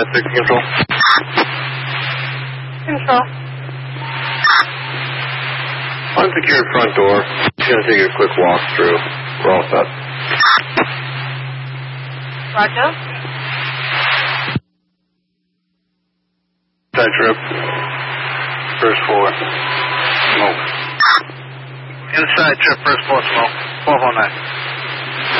6 control. Control. Unsecured front door. Just going to take a quick walk through. We're all set. Roger. Side trip. First floor. Smoke. Inside trip, first floor smoke. 1209.